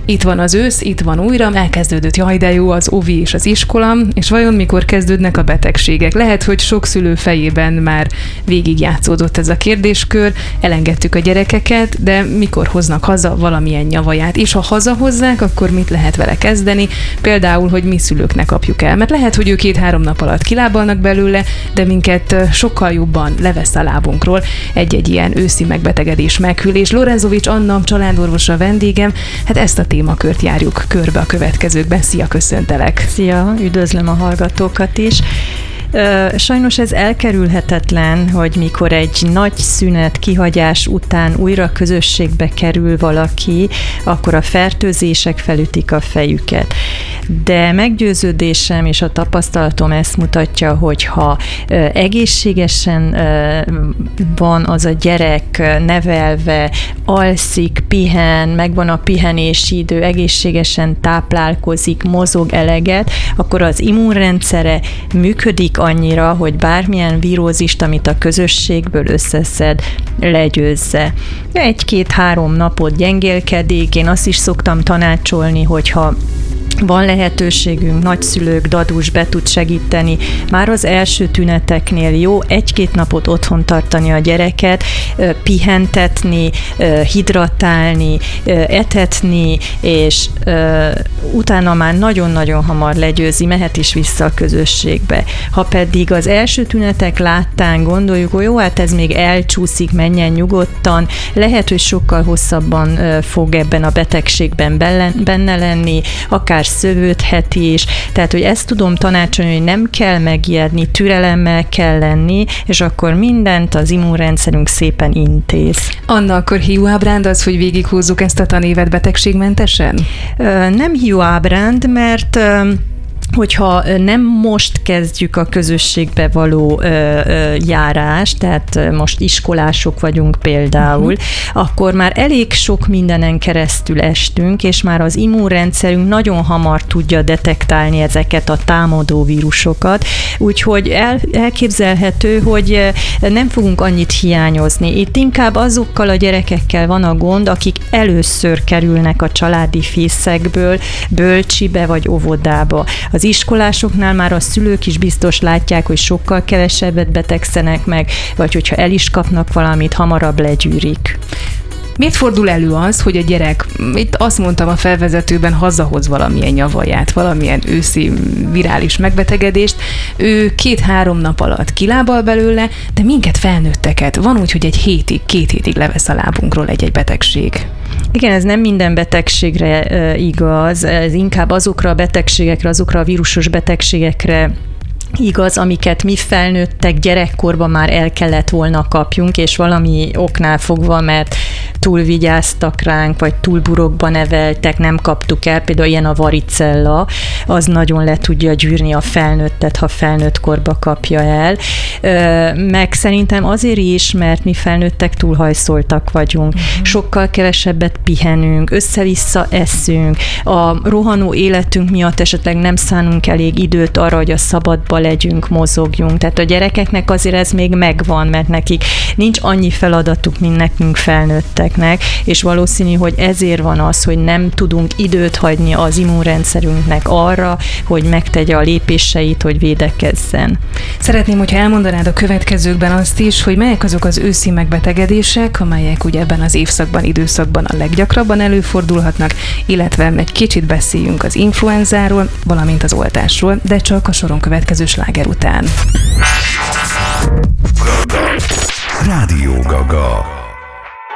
Itt van az ősz, itt van újra, elkezdődött, jaj de jó, az ovi és az iskola, és vajon mikor kezdődnek a betegségek? Lehet, hogy sok szülő fejében már végigjátszódott ez a kérdéskör, elengedtük a gyerekeket, de mikor hoznak haza valamilyen nyavaját? És ha hazahozzák, akkor mit lehet vele kezdeni? Például, hogy mi szülők ne kapjuk el, mert lehet, hogy ő 2-3 nap alatt kilábalnak belőle, de minket sokkal jobban levesz a lábunkról egy-egy ilyen őszi megbetegedés, meghűlés. Lorenzovics Anna, családorvos a vendégem, hát ezt a témakört járjuk körbe a következőkben. Szia, köszöntelek! Szia, üdvözlöm a hallgatókat is! Sajnos ez elkerülhetetlen, hogy mikor egy nagy szünet, kihagyás után újra közösségbe kerül valaki, akkor a fertőzések felütik a fejüket. De meggyőződésem és a tapasztalatom ezt mutatja, hogy ha egészségesen van az a gyerek nevelve, alszik, pihen, megvan a pihenési idő, egészségesen táplálkozik, mozog eleget, akkor az immunrendszere működik annyira, hogy bármilyen vírózist, amit a közösségből összeszed, legyőzze. 1-2-3 napot gyengélkedik, én azt is szoktam tanácsolni, hogyha van lehetőségünk, nagyszülők, dadus be tud segíteni. Már az első tüneteknél jó 1-2 napot otthon tartani a gyereket, pihentetni, hidratálni, etetni, és utána már nagyon-nagyon hamar legyőzi, mehet is vissza a közösségbe. Ha pedig az első tünetek láttán gondoljuk, hogy jó, hát ez még elcsúszik, menjen nyugodtan, lehet, hogy sokkal hosszabban fog ebben a betegségben benne lenni, akár szövődhet is, tehát, hogy ezt tudom tanácsolni, hogy nem kell megijedni, türelemmel kell lenni, és akkor mindent az immunrendszerünk szépen intéz. Anna, akkor hiúábránd az, hogy végighúzzuk ezt a tanévet betegségmentesen? Nem hiúábránd, mert hogyha nem most kezdjük a közösségbe való járást, tehát most iskolások vagyunk például, akkor már elég sok mindenen keresztül estünk, és már az immunrendszerünk nagyon hamar tudja detektálni ezeket a támadó vírusokat, úgyhogy elképzelhető, hogy nem fogunk annyit hiányozni. Itt inkább azokkal a gyerekekkel van a gond, akik először kerülnek a családi fészekből, bölcsibe vagy óvodába. Az iskolásoknál már a szülők is biztos látják, hogy sokkal kevesebbet betegszenek meg, vagy hogyha el is kapnak valamit, hamarabb legyűrik. Miért fordul elő az, hogy a gyerek, itt azt mondtam a felvezetőben, hazahoz valamilyen nyavaját, valamilyen őszi virális megbetegedést, ő 2-3 nap alatt kilábal belőle, de minket felnőtteket van úgy, hogy 2 hétig levesz a lábunkról egy-egy betegség. Igen, ez nem minden betegségre igaz, ez inkább azokra a betegségekre, azokra a vírusos betegségekre igaz, amiket mi felnőttek gyerekkorban már el kellett volna kapjunk, és valami oknál fogva, mert túl vigyáztak ránk, vagy túl burokba neveltek, nem kaptuk el, például ilyen a varicella, az nagyon le tudja gyűrni a felnőttet, ha felnőtt korba kapja el. Meg szerintem azért is, mert mi felnőttek túlhajszoltak vagyunk, sokkal kevesebbet pihenünk, össze-vissza eszünk, a rohanó életünk miatt esetleg nem szánunk elég időt arra, hogy a szabadba legyünk, mozogjunk. Tehát a gyerekeknek azért ez még megvan, mert nekik nincs annyi feladatuk, mint nekünk felnőtteknek, és valószínű, hogy ezért van az, hogy nem tudunk időt hagyni az immunrendszerünknek arra, hogy megtegye a lépéseit, hogy védekezzen. Szeretném, hogyha elmondanád a következőkben azt is, hogy melyek azok az őszi megbetegedések, amelyek ugye ebben az évszakban, időszakban a leggyakrabban előfordulhatnak, illetve egy kicsit beszéljünk az influenzáról, valamint az oltásról, de csak a soron következő sláger után.